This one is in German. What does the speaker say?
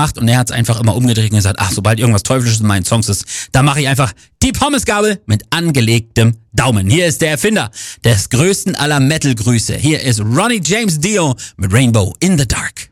gemacht und er hat es einfach immer umgedreht und gesagt, ach, sobald irgendwas Teuflisches in meinen Songs ist, da mache ich einfach die Pommesgabel mit angelegtem Daumen. Hier ist der Erfinder des größten aller Metal-Grüße. Hier ist Ronnie James Dio mit Rainbow in the Dark.